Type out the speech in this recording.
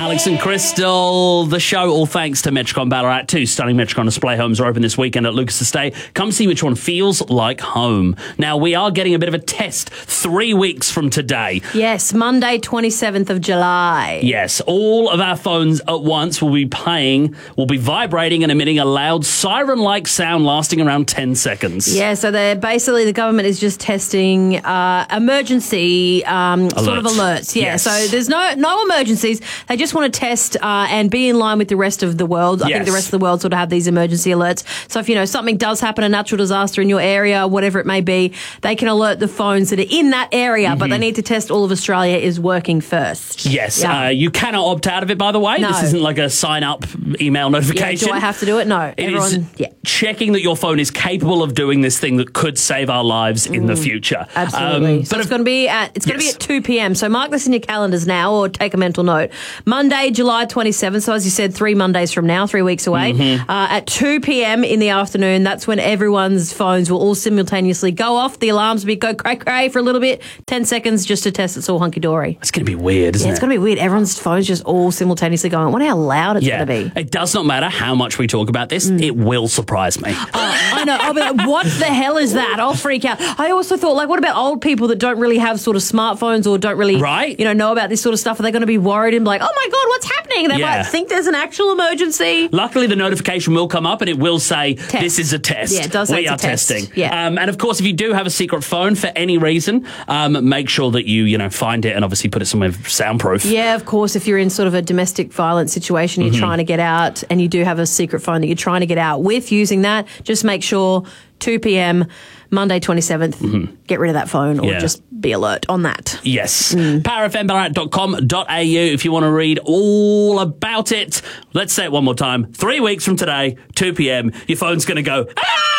Alex and Crystal, the show, all thanks to Metricon Ballarat. 2 stunning Metricon display homes are open this weekend at Lucas Estate. Come see which one feels like home. Now, we are getting a bit of a test 3 weeks from today. Yes, Monday, 27th of July. Yes, all of our phones at once will be vibrating and emitting a loud siren-like sound lasting around 10 seconds. Yeah, so the government is just testing emergency sort of alerts. Yeah, yes. So there's no emergencies. They just want to test and be in line with the rest of the world. I think the rest of the world sort of have these emergency alerts. So if, something does happen, a natural disaster in your area, whatever it may be, they can alert the phones that are in that area, but they need to test all of Australia is working first. Yes. Yeah. You cannot opt out of it, by the way. No. This isn't like a sign-up email notification. Yeah, do I have to do it? No. It is checking that your phone is capable of doing this thing that could save our lives in the future. Absolutely. So it's going to be at 2 p.m. So mark this in your calendars now or take a mental note. Monday, July 27th. So as you said, 3 Mondays from now, 3 weeks away. At 2 p.m. in the afternoon, that's when everyone's phones will all simultaneously go off. The alarms will go cray-cray for a little bit. 10 seconds just to test it's all hunky-dory. It's going to be weird, isn't it? It's going to be weird. Everyone's phones just all simultaneously going. I wonder how loud it's going to be. It does not matter how much we talk about this. It will surprise me. I know. I'll be like, what the hell is that? I'll freak out. I also thought, what about old people that don't really have sort of smartphones or don't really, know about this sort of stuff? Are they going to be worried and be like, oh my God, what's happening? They might think there's an actual emergency. Luckily, the notification will come up and it will say, this is a test. Yeah, it does say we are test. testing. Yeah. And of course, if you do have a secret phone for any reason, make sure that you find it and obviously put it somewhere soundproof. Yeah, of course, if you're in sort of a domestic violence situation, you're trying to get out and you do have a secret phone that you're trying to get out with using that, just make sure 2 p.m. Monday 27th, get rid of that phone or just be alert on that. Yes. powerfmballarat.com.au if you want to read all about it. Let's say it one more time. 3 weeks from today, 2 p.m, your phone's going to go, ah!